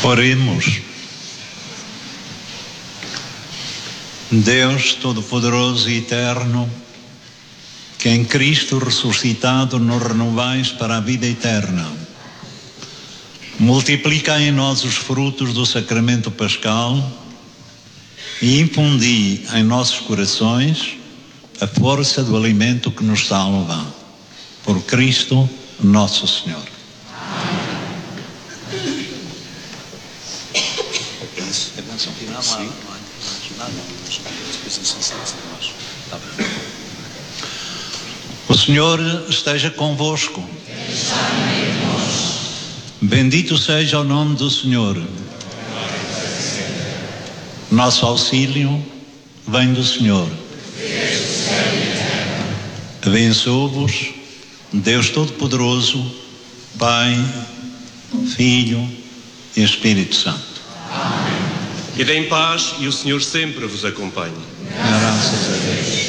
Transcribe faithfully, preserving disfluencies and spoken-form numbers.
Oremos. Deus Todo-Poderoso e Eterno, que em Cristo ressuscitado nos renovais para a vida eterna, multiplicai em nós os frutos do sacramento pascal e infundi em nossos corações a força do alimento que nos salva. Por Cristo nosso Senhor. O Senhor esteja convosco. Bendito seja o nome do Senhor. Nosso auxílio vem do Senhor. Abençoo-vos, Deus Todo-Poderoso, Pai, Filho e Espírito Santo. Ide em paz e o Senhor sempre vos acompanhe. Graças a Deus.